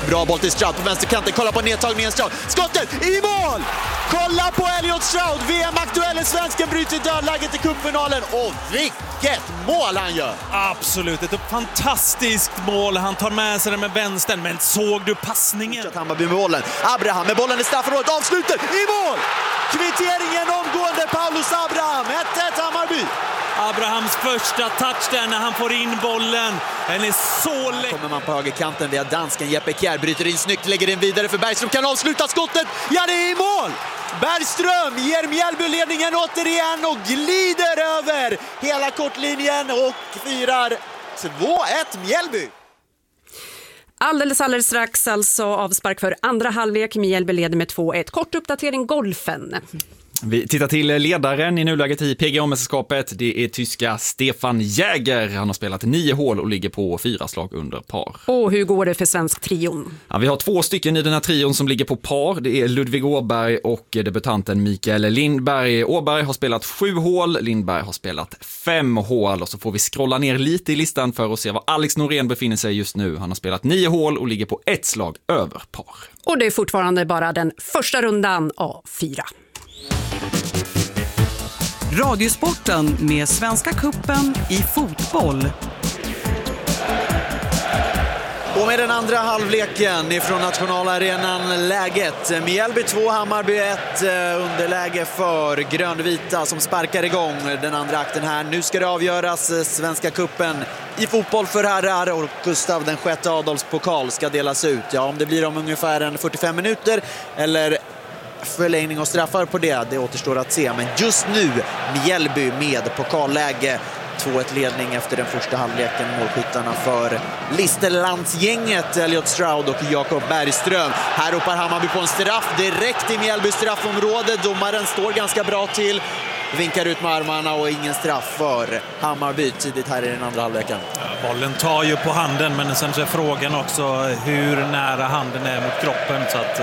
Bra boll till Stroud på vänsterkanten. Kolla på nedtagningen Stroud. Skottet i mål! Kolla på Elliot Stroud. VM-aktuelle svensken bryter dödläget i cupfinalen. Och vilket mål han gör! Absolut, ett fantastiskt mål. Han tar med sig den med vänstern. Men såg du passningen? Hammarby med bollen. Abraham med bollen i straffområdet. Avslutet i mål! Kvitteringen omgående. Paulus Abraham. 1-1 Hammarby. Abrahams första touch där när han får in bollen. Den är så lätt. Kommer man på högerkanten via dansken Jeppe Kjær. Bryter in snyggt, lägger in vidare för Bergström. Kan avsluta skottet. Ja, det är i mål! Bergström ger Mjällby ledningen återigen och glider över hela kortlinjen och firar 2-1 Mjällby. Alldeles strax alltså avspark för andra halvlek. Mjällby leder med 2-1. Kort uppdatering golfen. Vi tittar till ledaren i nuläget i PGA-mästerskapet. Det är tyska Stefan Jäger. Han har spelat 9 hål och ligger på 4 slag under par. Och hur går det för svensk trion? Ja, vi har 2 stycken i den här trion som ligger på par. Det är Ludvig Åberg och debutanten Mikael Lindberg. Åberg har spelat 7 hål, Lindberg har spelat 5 hål. Och så får vi scrolla ner lite i listan för att se var Alex Norén befinner sig just nu. Han har spelat 9 hål och ligger på 1 slag över par. Och det är fortfarande bara den första rundan av 4. Radiosporten med Svenska Cupen i fotboll. Och med den andra halvleken ifrån nationalarenan läget. Mjällby 2, Hammarby 1, underläge för grönvita som sparkar igång den andra akten här. Nu ska det avgöras Svenska Cupen i fotboll för herrar och Gustav den sjätte Adolfs pokal ska delas ut. Ja, om det blir om ungefär 45 minuter eller förlängning och straffar på det återstår att se. Men just nu Mjällby med pokalläge. 2-1 ledning efter den första halvleken. Målskyttarna för Listerlandsgänget Elliot Stroud och Jakob Bergström. Här ropar Hammarby på en straff direkt i Mjällby straffområde. Domaren står ganska bra till. Vinkar ut med armarna och ingen straff för Hammarby tidigt här i den andra halvleken. Ja, bollen tar ju på handen, men sen är frågan också hur nära handen är mot kroppen, så att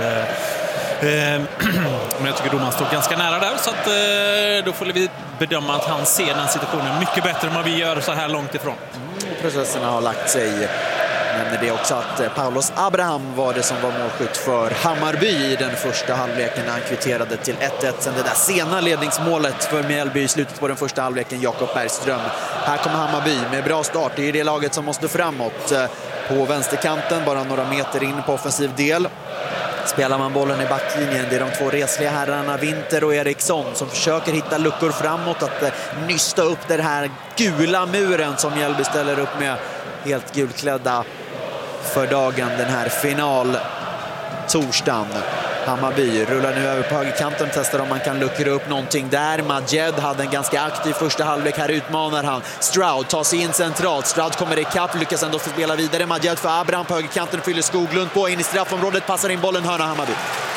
men jag tycker domaren står ganska nära där, så att då får vi bedöma att han ser den situationen mycket bättre än vad vi gör så här långt ifrån. Processerna har lagt sig. Men det är också att Paulus Abraham var det som var målskytt för Hammarby i den första halvleken när han kvitterade till 1-1. Sen det där sena ledningsmålet för Mjällby i slutet på den första halvleken, Jakob Bergström. Här kommer Hammarby med bra start. Det är det laget som måste framåt på vänsterkanten, bara några meter in på offensiv del. Spelar man bollen i backlinjen, det är de 2 resliga herrarna Winter och Eriksson som försöker hitta luckor framåt, att nysta upp den här gula muren som Mjällby ställer upp med, helt gulklädda för dagen den här final torsdagen. Hammarby rullar nu över på högerkanten, testar om man kan luckra upp någonting där. Majed hade en ganska aktiv första halvlek, här utmanar han. Stroud tar sig in centralt, Stroud kommer i kapp, lyckas ändå få spela vidare. Majed för Abraham på högerkanten, fyller Skoglund på in i straffområdet, passar in bollen, hörna Hammarby.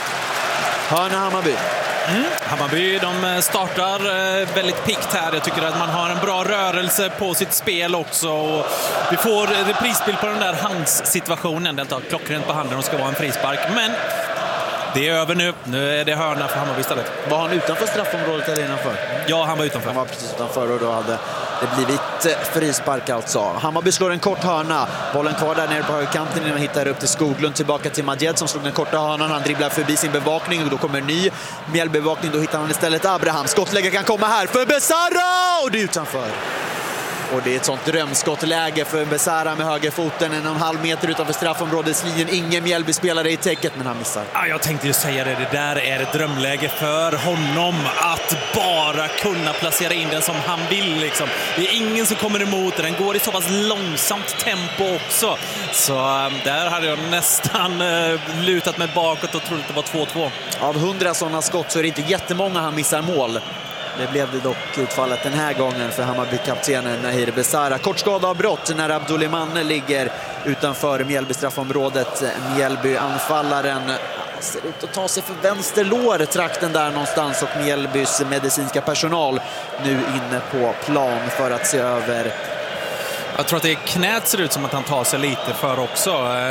Hörna Hammarby. Hammarby, de startar väldigt pikt här. Jag tycker att man har en bra rörelse på sitt spel också. Och vi får reprisbild på den där handssituationen. Den tar klockrent på handen och ska vara en frispark. Men det är över nu. Nu är det hörna för Hammarby istället. Var han utanför straffområdet eller innanför? Ja, han var utanför. Han var precis utanför och då hade det blivit frispark alltså. Hammarby slår en kort hörna. Bollen kvar där nere på högerkanten innan man hittar upp till Skoglund. Tillbaka till Majed som slog den korta hörnan. Han dribblar förbi sin bevakning och då kommer en ny Mjällbevakning. Då hittar han istället Abraham. Skottläge kan komma här för Besara! Och det är utanför. Och det är ett sånt drömskottläge för Besara med högerfoten 1,5 meter utanför straffområdeslinjen. Ingen Mjällby-spelare i täcket, men han missar. Ja, jag tänkte ju säga det. Det där är ett drömläge för honom att bara kunna placera in den som han vill. Liksom. Det är ingen som kommer emot. Den går i så pass långsamt tempo också. Så där hade jag nästan lutat mig bakåt och trodde att det var 2-2. Av 100 sådana skott så är det inte jättemånga han missar mål. Det blev det dock utfallet den här gången för Hammarby-kaptenen Nahir Besara. Kort skada av brott när Abdoulimane ligger utanför Mjällby-straffområdet. Mjällby-anfallaren ser ut att ta sig för vänster lår, trakten där någonstans, och Mjällbys medicinska personal nu inne på plan för att se över. Jag tror att det är knät ser ut som att han tar sig lite för också,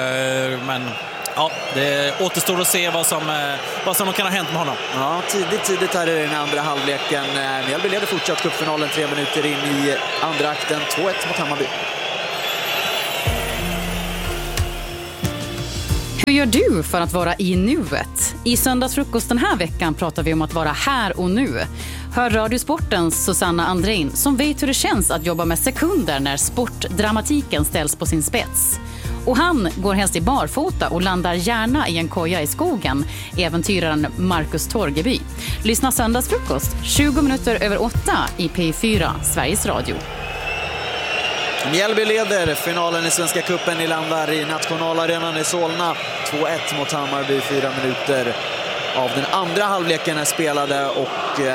men ja, det återstår att se vad som kan ha hänt med honom. Ja, tidigt här i den andra halvleken. Mjällby leder fortsatt cupfinalen 3 minuter in i andra akten. 2-1 mot Hammarby. Hur gör du för att vara i nuet? I Söndagsfrukost den här veckan pratar vi om att vara här och nu. Hör Radiosportens Susanna Andrein som vet hur det känns att jobba med sekunder när sportdramatiken ställs på sin spets. Och han går helst i barfota och landar gärna i en koja i skogen, äventyraren Marcus Torgeby. Lyssna Söndagsfrukost 20 minuter över 8 i P4 Sveriges Radio. Mjällby leder finalen i Svenska cupen. Ni landar i nationalarenan i Solna. 2-1 mot Hammarby, 4 minuter av den andra halvleken är spelade och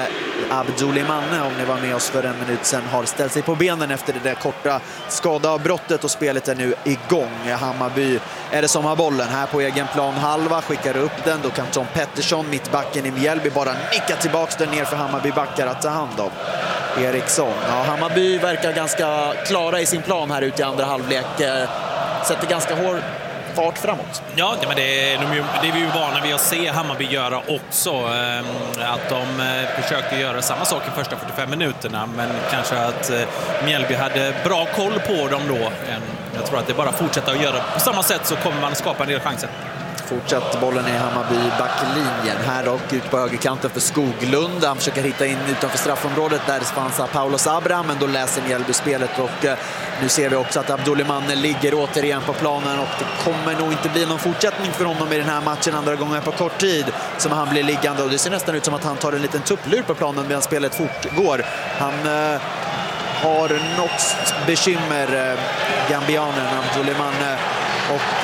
Abdulimane, om ni var med oss för en minut sedan, har ställt sig på benen efter det där korta skadeavbrottet och spelet är nu igång. Hammarby är det som har bollen här på egen plan halva, skickar upp den, då kan Tom Pettersson, mittbacken i Mjällby, bara nicka tillbaks den ner för Hammarby backar att ta hand om. Eriksson. Ja, Hammarby verkar ganska klara i sin plan här ute i andra halvlek. Sätter ganska hård fart framåt. Ja, men det är vi ju vana vid att se Hammarby göra också. Att de försökte göra samma sak i första 45 minuterna, men kanske att Mjällby hade bra koll på dem då. Jag tror att det bara fortsätter att göra på samma sätt så kommer man skapa en del chanser. Fortsatt bollen i Hammarby backlinjen. Här och ut på högerkanten för Skoglund. Han försöker hitta in utanför straffområdet. Där fanns Paulos Abraham, men då läser Mjällby spelet. Och nu ser vi också att Abdulimane ligger återigen på planen. Och det kommer nog inte bli någon fortsättning för honom i den här matchen. Andra gången på kort tid som han blir liggande. Och det ser nästan ut som att han tar en liten tupplur på planen medan spelet fortgår. Han har något bekymmer, gambianen Abdulimane. Och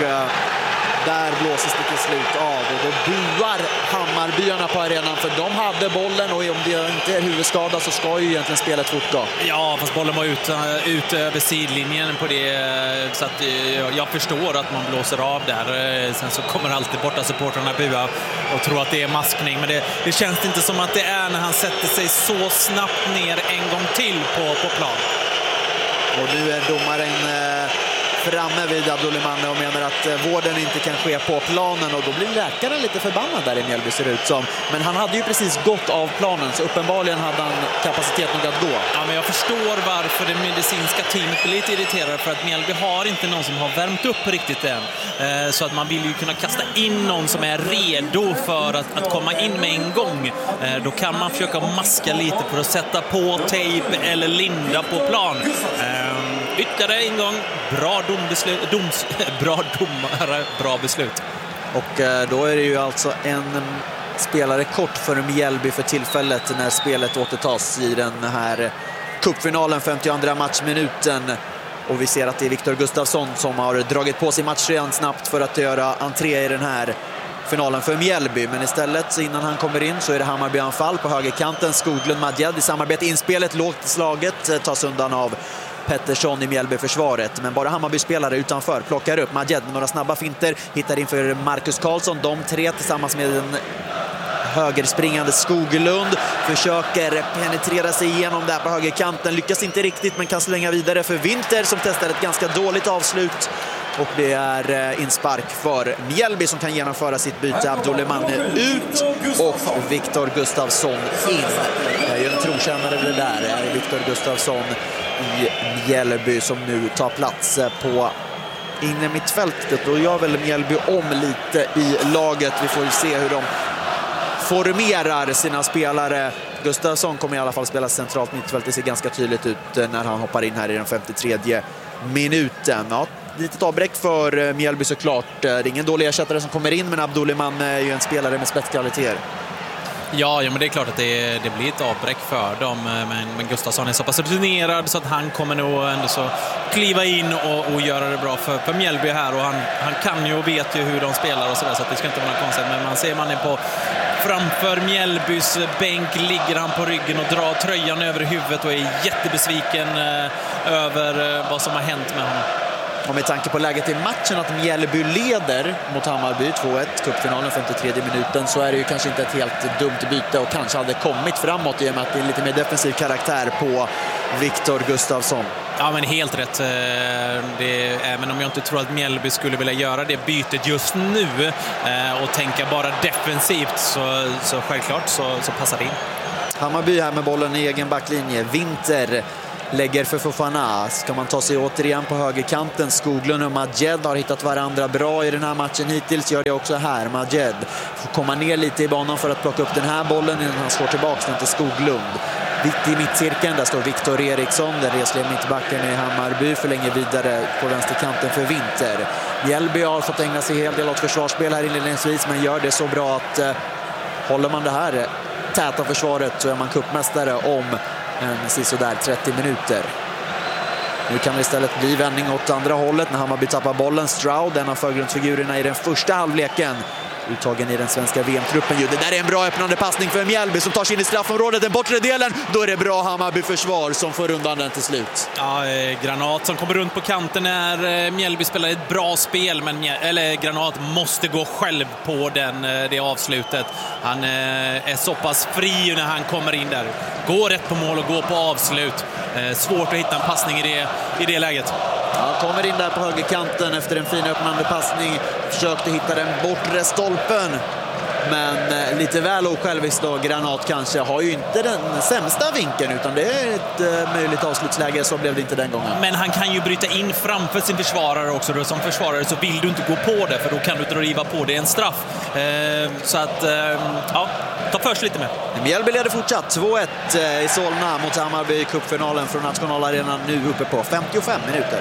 där blåses det till slut av och då buar Hammarbyarna på arenan för de hade bollen och om det inte är huvudskada så ska ju egentligen spelet fortgå. Ja, fast bollen var ut över sidlinjen på det så att jag förstår att man blåser av där. Sen så kommer alltid borta supportrarna bua och tror att det är maskning, men det känns inte som att det är när han sätter sig så snabbt ner en gång till på plan. Och nu är domaren framme vid Abdulimane och menar att vården inte kan ske på planen och då blir läkaren lite förbannad där i Mjällby ser det ut som. Men han hade ju precis gått av planen så uppenbarligen hade han kapacitet nog att gå. Ja, men jag förstår varför det medicinska teamet blir lite irriterade för att Mjällby har inte någon som har värmt upp riktigt än. Så att man vill ju kunna kasta in någon som är redo för att komma in med en gång. Då kan man försöka maska lite för att sätta på tejp eller linda på plan. Ytterligare en gång, bra domare, bra beslut. Och då är det ju alltså en spelare kort för Mjällby för tillfället när spelet återtas i den här cupfinalen, 52 matchminuten. Och vi ser att det är Viktor Gustafsson som har dragit på sig matchen snabbt för att göra entré i den här finalen för Mjällby. Men istället innan han kommer in så är det Hammarby-anfall på högerkanten. Skoglund Madjed i samarbete, inspelet lågt slaget tas undan av Pettersson i Mjällby-försvaret, men bara Hammarby-spelare utanför plockar upp Madjed med några snabba finter, hittar in för Marcus Karlsson. De tre tillsammans med en högerspringande Skoglund försöker penetrera sig igenom där på högerkanten, lyckas inte riktigt men kan slänga vidare för Winter som testar ett ganska dåligt avslut. Och det är inspark för Mjällby som kan genomföra sitt byte. Abdulimane ut och Viktor Gustafsson in. Det är ju en trotjänare det där. Det är Viktor Gustafsson i Mjällby som nu tar plats på inne mittfältet. Och gör väl Mjällby om lite i laget. Vi får ju se hur de formerar sina spelare. Gustafsson kommer i alla fall spela centralt mittfält. Det ser ganska tydligt ut när han hoppar in här i den 53:e minuten. Ja, litet avbräck för Mjällby såklart. Det är ingen dålig ersättare som kommer in, men Abdulimane är ju en spelare med spetskvaliteter. Ja, men det är klart att det blir ett avbräck för dem. Men Gustafsson är så pass rutinerad så att han kommer nog ändå så kliva in och göra det bra för Mjällby här. Och han kan ju och vet ju hur de spelar och sådär, så att det ska inte vara något konstigt. Men man ser man är på framför Mjällbys bänk, ligger han på ryggen och drar tröjan över huvudet och är jättebesviken över vad som har hänt med honom. Och med tanke på läget i matchen att Mjällby leder mot Hammarby 2-1, cupfinalen 53:e minuten, så är det ju kanske inte ett helt dumt byte och kanske hade kommit framåt i och med att det är lite mer defensiv karaktär på Viktor Gustafsson. Ja, men helt rätt. Även om jag inte tror att Mjällby skulle vilja göra det bytet just nu och tänka bara defensivt så självklart så passar det in. Hammarby här med bollen i egen backlinje. Winter lägger för Fofana. Ska man ta sig återigen på högerkanten. Skoglund och Majed har hittat varandra bra i den här matchen hittills. Gör det också här. Majed får komma ner lite i banan för att plocka upp den här bollen innan han slår tillbaka den till Skoglund. Vitt i mittcirkeln, där står Viktor Eriksson. Den resliga mittbacken i Hammarby förlänger vidare på vänsterkanten för Winter. Mjällby har fått ägna sig hel del åt försvarsspel här inledningsvis, men gör det så bra att håller man det här täta försvaret så är man cupmästare om sådär 30 minuter. Nu kan det istället bli vändning åt andra hållet när Hammarby tappar bollen. Stroud, en av förgrundsfigurerna i den första halvleken, uttagen i den svenska VM-truppen. Det där är en bra öppnande passning för Mjällby som tar sig in i straffområdet, den bortre delen. Då är det bra Hammarby-försvar som får undan den till slut. Ja, Granat som kommer runt på kanten när Mjällby spelar ett bra spel, men Granat måste gå själv på det avslutet. Han är så pass fri när han kommer in där. Går rätt på mål och går på avslut. Svårt att hitta en passning i det läget. Ja, kommer in där på högerkanten efter en fin öppnande passning. Försökte hitta den bortre stolpen. Men lite väl osjälviskt då. Granat kanske har ju inte den sämsta vinkeln, utan det är ett möjligt avslutsläge. Så blev det inte den gången. Men han kan ju bryta in framför sin försvarare också. Då. Som försvarare så vill du inte gå på det, för då kan du driva på det en straff. Så att, ja, ta först lite med. Mjällby leder fortsatt 2-1 i Solna mot Hammarby i cupfinalen från Nationalarenan, nu uppe på 55 minuter.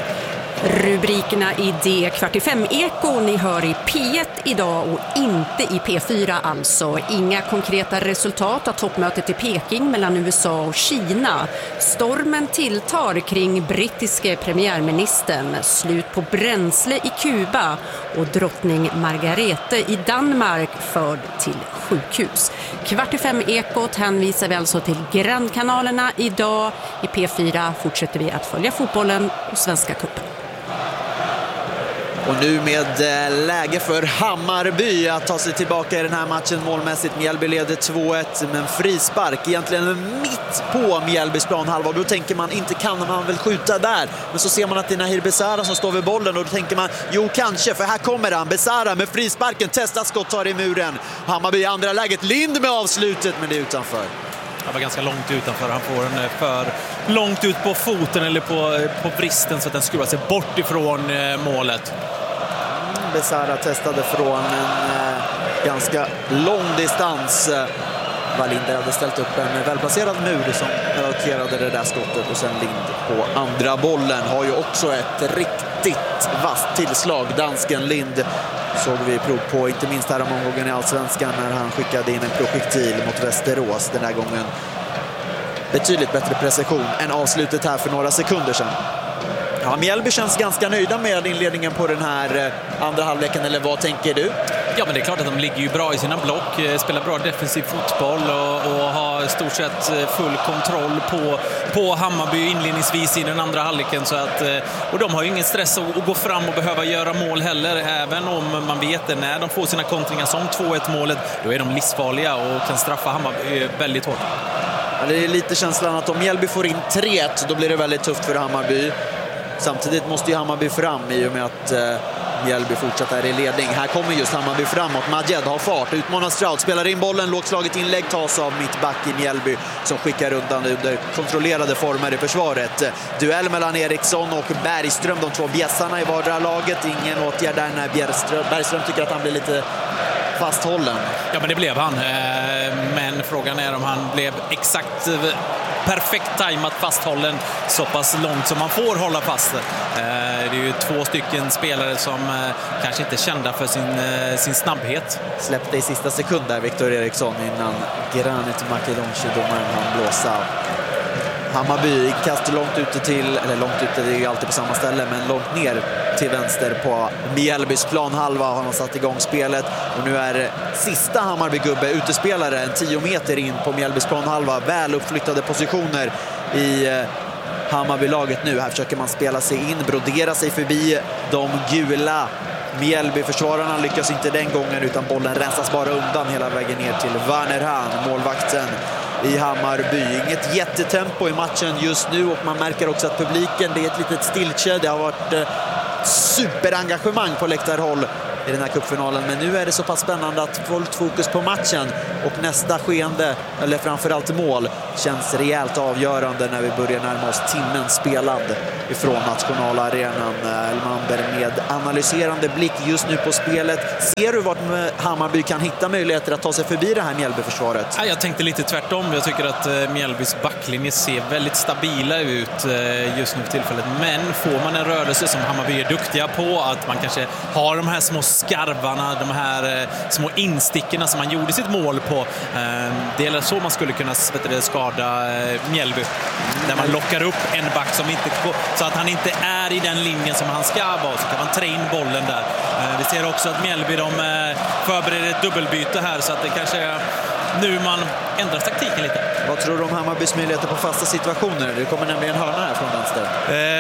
Rubrikerna i D45-eko ni hör i P1 idag och inte i P4 alltså. Inga konkreta resultat av toppmötet i Peking mellan USA och Kina. Stormen tilltar kring brittiske premiärministern. Slut på bränsle i Kuba och drottning Margarete i Danmark förd till sjukhus. 4:45-ekot hänvisar vi alltså till grannkanalerna idag. I P4 fortsätter vi att följa fotbollen och Svenska cupen. Och nu med läge för Hammarby att ta sig tillbaka i den här matchen målmässigt. Mjällby leder 2-1, men frispark egentligen mitt på Mjällbys planhalva. Och då tänker man, inte kan man väl skjuta där. Men så ser man att det är Nahir Besara som står vid bollen, och då tänker man, jo kanske, för här kommer han. Besara med frisparken, testar skott, tar i muren. Hammarby i andra läget, Lind med avslutet, men det är utanför. Han var ganska långt utanför. Han får den för långt ut på foten eller på bristen så att den skruvar sig bort ifrån målet. Besara testade från en ganska lång distans. Wallinder hade ställt upp en välplacerad mur som blockerade det där skottet, och sen Lind på andra bollen har ju också ett riktigt vasst tillslag. Dansken Lind såg vi prov på, inte minst här om omgången i Allsvenskan när han skickade in en projektil mot Västerås. Den här gången betydligt bättre precision än avslutet här för några sekunder sedan. Ja, Mjällby känns ganska nöjda med inledningen på den här andra halvleken, eller vad tänker du? Ja, men det är klart att de ligger ju bra i sina block, spelar bra defensiv fotboll och har i stort sett full kontroll på Hammarby inledningsvis i den andra halvleken. Så att, och de har ju ingen stress att gå fram och behöva göra mål heller, även om man vet det, när de får sina kontringar som 2-1-målet, då är de livsfarliga och kan straffa Hammarby väldigt hårt. Ja, det är lite känslan att om Mjällby får in 3-1, då blir det väldigt tufft för Hammarby. Samtidigt måste ju Hammarby fram i och med att Mjällby fortsätter i ledning. Här kommer just Hammarby framåt. Majed har fart, utmanar Stroud, spelar in bollen, lågt slaget inlägg tas av mittback i Mjällby som skickar undan under kontrollerade former i försvaret. Duell mellan Eriksson och Bergström, de två bjässarna i vardera laget. Ingen åtgärd där när Bergström tycker att han blir lite fasthållen. Ja, men det blev han. Men frågan är om han blev exakt perfekt tajmat fasthållen så pass långt som man får hålla fast. Det är ju 2 stycken spelare som kanske inte är kända för sin snabbhet. Släppte i sista sekund där Viktor Eriksson innan Granit Makedonci, domaren, han blåsa. Hammarby kastar långt ute till, eller långt ute, det är ju alltid på samma ställe, men långt ner till vänster på Mjällbys planhalva har han satt igång spelet. Och nu är sista Hammarby-gubbe utespelare en 10 meter in på Mjällbys planhalva. Väl uppflyttade positioner i Hammarby-laget nu. Här försöker man spela sig in, brodera sig förbi de gula Mjällby-försvararna. Lyckas inte den gången, utan bollen rensas bara undan hela vägen ner till Werner Hahn, målvakten i Hammarby. Inget jättetempo i matchen just nu, och man märker också att publiken, det är ett litet stiltje. Det har varit superengagemang på läktarhåll i den här cupfinalen. Men nu är det så pass spännande att fullt fokus på matchen och nästa skeende, eller framförallt mål, känns rejält avgörande när vi börjar närma oss timmen spelad ifrån nationalarenan. Elmander med analyserande blick just nu på spelet. Ser du vart Hammarby kan hitta möjligheter att ta sig förbi det här Mjällby-försvaret? Jag tänkte lite tvärtom. Jag tycker att Mjällbys backlinje ser väldigt stabila ut just nu för tillfället. Men får man en rörelse som Hammarby är duktiga på, att man kanske har de här små skarvarna, de här små instickorna som man gjorde sitt mål på. Det är så man skulle kunna skada Mjällby. Där man lockar upp en back som inte, så att han inte är i den linjen som han ska vara, så kan man trä in bollen där. Vi ser också att Mjällby förbereder ett dubbelbyte här, så att det kanske är nu man ändrar taktiken lite. Vad tror du om Hammarbys möjligheter på fasta situationer? Det kommer nämligen en hörna här från vänster.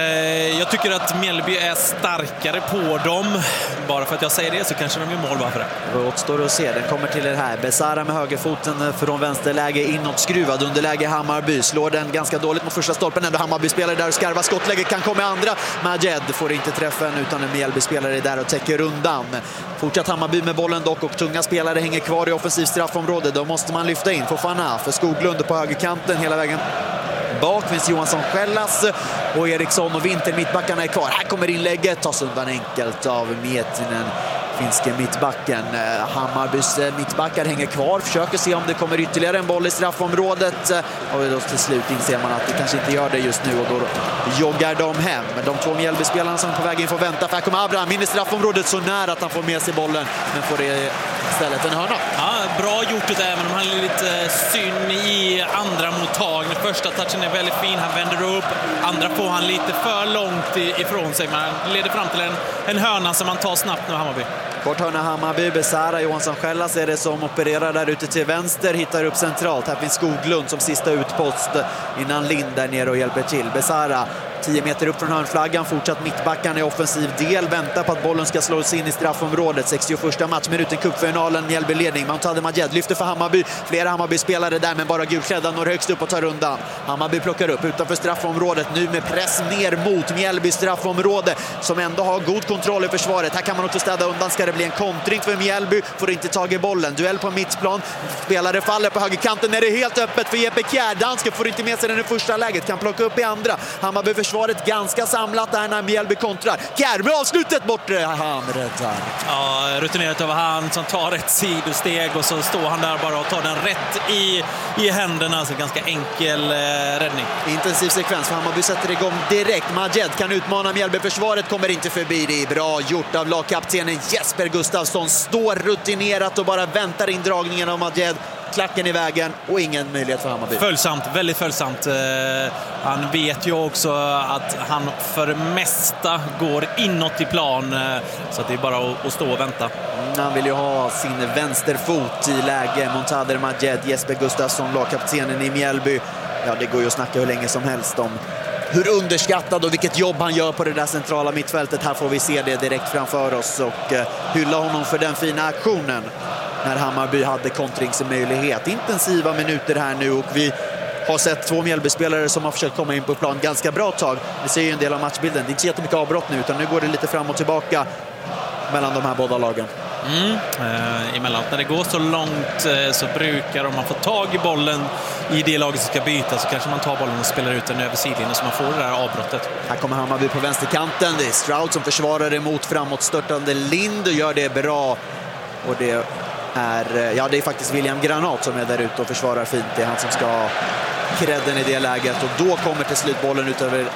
Jag tycker att Mjällby är starkare på dem. Bara för att jag säger det så kanske de är mål bara för det. Det återstår att se. Den kommer till det här. Besara med högerfoten från vänsterläge inåt, skruvad underläge Hammarby. Slår den ganska dåligt mot första stolpen. Ändå Hammarby spelare där och skarva skottläge kan komma i andra. Majed får inte träffen utan en Mjällby spelare där och täcker undan. Fortsatt Hammarby med bollen dock och tunga spelare hänger kvar i offensiv straffområde. Då måste man lyfta in Fofana för Skoglund på högerkanten hela vägen. Bak finns Johansson Schellas och Eriksson och Winter, mittbackarna är kvar. Här kommer inlägget, tas undan enkelt av Mietinen, finske mittbacken. Hammarbys mittbackar hänger kvar, försöker se om det kommer ytterligare en boll i straffområdet. Och då till slut inser man att det kanske inte gör det just nu och då joggar de hem. De två Mjällby-spelarna som är på väg in får vänta, för här kommer Abraham in i straffområdet så nära att han får med sig bollen, men får det istället en hörna. Ja, bra gjort det där, men han är lite synd i andra mottagning. Första touchen är väldigt fin, han vänder upp. Andra får han lite för långt ifrån sig, men han leder fram till en hörna som man tar snabbt nu Hammarby. Kort hörna Hammarby, Besara, Johansson Schellas är det som opererar där ute till vänster, hittar upp centralt. Här finns Skoglund som sista utpost innan Lind där nere och hjälper till. Besara 10 meter upp från hörnflaggan, fortsatt mittbackarna i offensiv del, väntar på att bollen ska slås in i straffområdet. 61 matchminuten, cupfinalen, Mjällby ledning. Montade Majed lyfter för Hammarby, flera Hammarby-spelare där, men bara gulklädda når högst upp och tar undan. Hammarby plockar upp utanför straffområdet, nu med press ner mot Mjällby straffområde som ändå har god kontroll i försvaret. Här kan man också städa undan, ska det bli en kontring för Mjällby, får inte tag i bollen. Duell på mittplan, spelare faller på högerkanten, är det helt öppet för Jeppe Kjær. Danske får inte med sig den i första läget, kan plocka upp i andra. Hammarby försvaret ganska samlat där när Mjällby kontrar. Kjær med avslutet bort, han räddar. Ja, rutinerat över han som tar ett sidosteg och så står han där bara och tar den rätt i händerna. Så ganska enkel räddning. Intensiv sekvens för Hammarby sätter igång direkt. Majed kan utmana Mjällby, försvaret kommer inte förbi. Det är bra gjort av lagkaptenen Jesper Gustafsson. Står rutinerat och bara väntar in dragningen av Majed. Klacken i vägen och ingen möjlighet för Hammarby. Följsamt, väldigt följsamt. Han vet ju också att han för det mesta går inåt i plan, så att det är bara att stå och vänta. Han vill ju ha sin vänsterfot i läge. Montader Majed, Jesper Gustafsson, lagkaptenen i Mjällby. Ja, det går ju att snacka hur länge som helst om hur underskattad och vilket jobb han gör på det där centrala mittfältet. Här får vi se det direkt framför oss och hylla honom för den fina aktionen när Hammarby hade kontringsmöjlighet. Intensiva minuter här nu och vi har sett två Mjällby-spelare som har försökt komma in på plan ganska bra tag. Vi ser ju en del av matchbilden. Det är inte så jättemycket avbrott nu, utan nu går det lite fram och tillbaka mellan de här båda lagen. Emellanåt när det går så långt så brukar, om man får tag i bollen i det laget som ska byta, så kanske man tar bollen och spelar ut den över sidlinjen så man får det där avbrottet. Här kommer Hammarby på vänsterkanten. Det är Stroud som försvarar emot framåtstörtande Lind och gör det bra. Och det är faktiskt William Granat som är där ute och försvarar fint. Det är han som ska ha kredden i det läget. Och då kommer till slut bollen ut över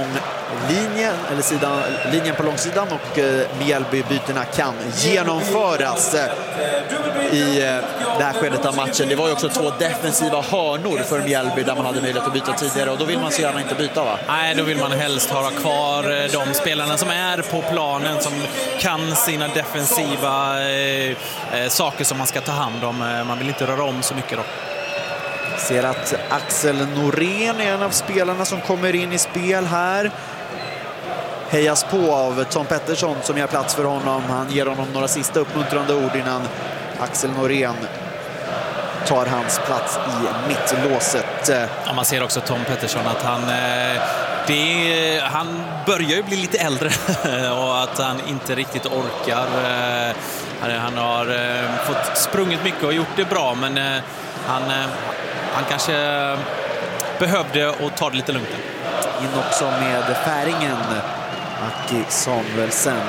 linjen på långsidan och Mjällby-bytena kan genomföras i det här skedet av matchen. Det var ju också två defensiva hörnor för Mjällby där man hade möjlighet att byta tidigare, och då vill man så gärna inte byta, va? Nej, då vill man helst ha kvar de spelarna som är på planen, som kan sina defensiva saker som man ska ta hand om. Man vill inte röra om så mycket då. Ser att Axel Norén är en av spelarna som kommer in i spel här. Hejas på av Tom Pettersson som gör plats för honom. Han ger honom några sista uppmuntrande ord innan Axel Norén tar hans plats i mittlåset. Ja, man ser också Tom Pettersson att han Han börjar ju bli lite äldre och att han inte riktigt orkar. Han har fått sprungit mycket och gjort det bra, men han kanske behövde att ta det lite lugnt. In också med Färingen, Aki Samuelsen.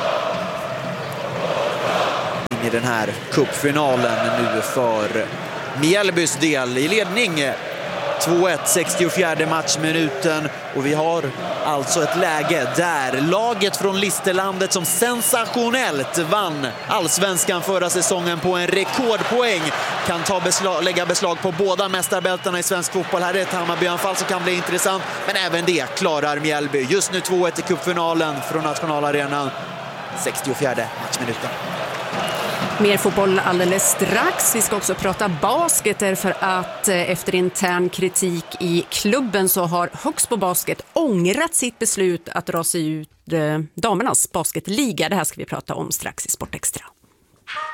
In i den här cupfinalen nu för Mjällbys del i ledning. 2-1, 64 matchminuten, och vi har alltså ett läge där laget från Listerlandet som sensationellt vann allsvenskan förra säsongen på en rekordpoäng kan lägga beslag på båda mästarbältarna i svensk fotboll. Här är ett Hammarbyanfall som kan bli intressant, men även det klarar Mjällby. Just nu 2-1 i cupfinalen från nationalarenan, 64 matchminuten. Mer fotboll alldeles strax. Vi ska också prata basket, därför att efter intern kritik i klubben så har Högsbo Basket ångrat sitt beslut att dra sig ut damernas basketliga. Det här ska vi prata om strax i Sportextra.